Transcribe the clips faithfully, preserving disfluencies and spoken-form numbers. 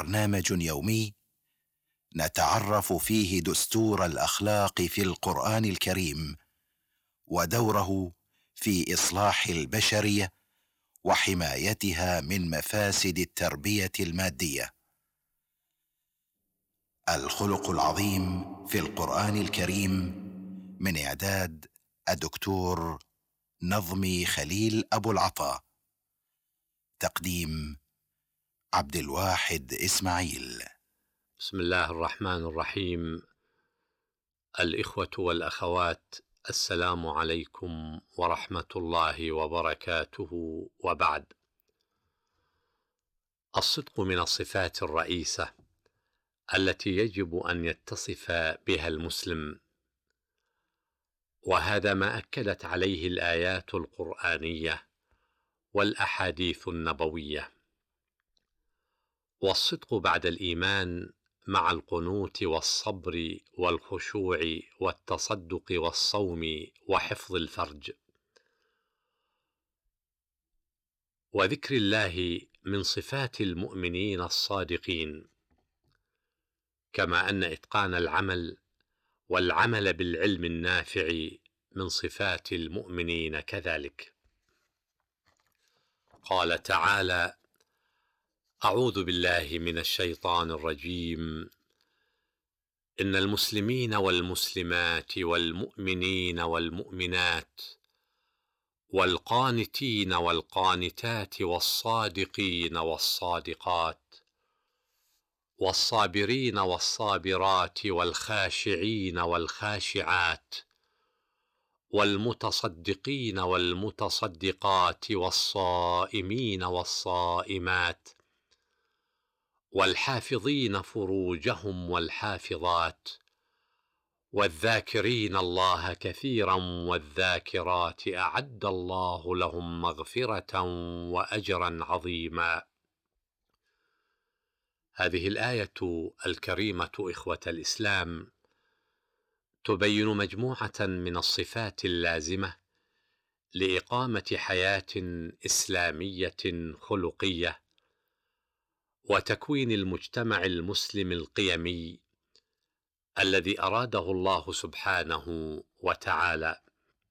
برنامج يومي نتعرف فيه دستور الأخلاق في القرآن الكريم ودوره في إصلاح البشرية وحمايتها من مفاسد التربية المادية. الخلق العظيم في القرآن الكريم، من إعداد الدكتور نظمي خليل أبو العطا، تقديم عبد الواحد إسماعيل. بسم الله الرحمن الرحيم. الإخوة والأخوات، السلام عليكم ورحمة الله وبركاته، وبعد. الصدق من الصفات الرئيسة التي يجب أن يتصف بها المسلم، وهذا ما أكدت عليه الآيات القرآنية والأحاديث النبوية. والصدق بعد الإيمان مع القنوت والصبر والخشوع والتصدق والصوم وحفظ الفرج. وذكر الله من صفات المؤمنين الصادقين، كما أن إتقان العمل والعمل بالعلم النافع من صفات المؤمنين كذلك. قال تعالى: أعوذ بالله من الشيطان الرجيم. إن المسلمين والمسلمات والمؤمنين والمؤمنات والقانتين والقانتات والصادقين والصادقات والصابرين والصابرات والخاشعين والخاشعات والمتصدقين والمتصدقات والصائمين والصائمات والحافظين فروجهم والحافظات والذاكرين الله كثيرا والذاكرات أعد الله لهم مغفرة وأجرا عظيما. هذه الآية الكريمة إخوة الإسلام تبين مجموعة من الصفات اللازمة لإقامة حياة إسلامية خلقية وتكوين المجتمع المسلم القيمي الذي أراده الله سبحانه وتعالى.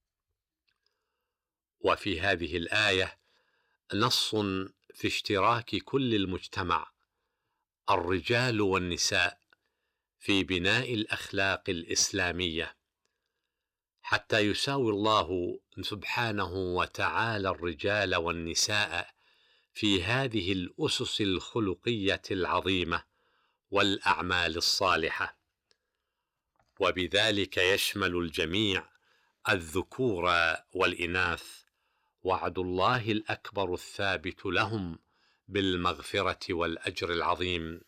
وفي هذه الآية نص في اشتراك كل المجتمع، الرجال والنساء، في بناء الأخلاق الإسلامية، حتى يساوي الله سبحانه وتعالى الرجال والنساء في هذه الأسس الخلقية العظيمة والأعمال الصالحة، وبذلك يشمل الجميع، الذكور والإناث، وعد الله الأكبر الثابت لهم بالمغفرة والأجر العظيم.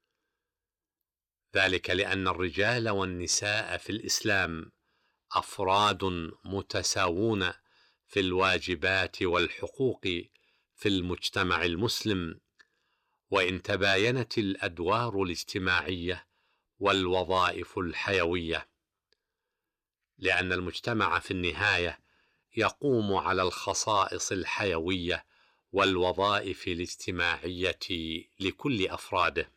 ذلك لأن الرجال والنساء في الإسلام أفراد متساوون في الواجبات والحقوق في المجتمع المسلم، وإن تباينت الأدوار الاجتماعية والوظائف الحيوية، لأن المجتمع في النهاية يقوم على الخصائص الحيوية والوظائف الاجتماعية لكل أفراده.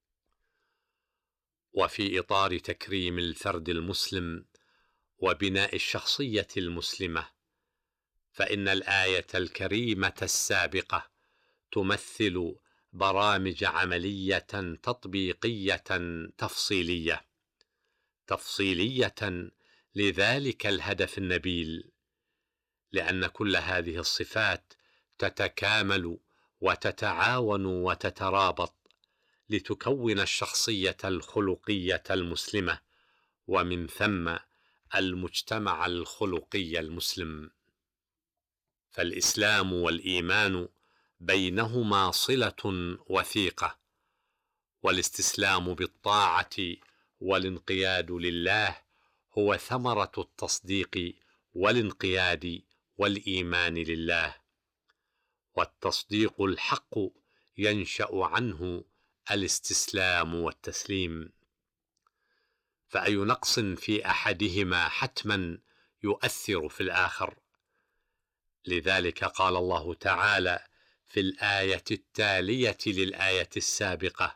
وفي إطار تكريم الفرد المسلم وبناء الشخصية المسلمة، فإن الآية الكريمة السابقة تمثل برامج عملية تطبيقية تفصيلية تفصيلية لذلك الهدف النبيل، لأن كل هذه الصفات تتكامل وتتعاون وتترابط لتكون الشخصية الخلقية المسلمة، ومن ثم المجتمع الخلقي المسلم. فالإسلام والإيمان بينهما صلة وثيقة، والاستسلام بالطاعة والانقياد لله هو ثمرة التصديق والانقياد والإيمان لله. والتصديق الحق ينشأ عنه الاستسلام والتسليم، فأي نقص في أحدهما حتما يؤثر في الآخر. لذلك قال الله تعالى في الآية التالية للآية السابقة: